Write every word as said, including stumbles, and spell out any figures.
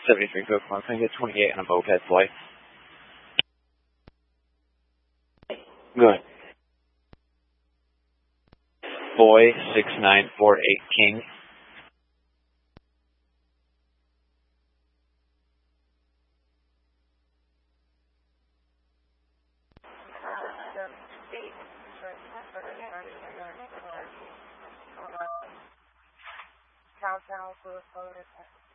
seventy-three Cook one, can I get twenty-eight on a moped flight? Good. Boy, six nine four eight King. Countdown for the photo.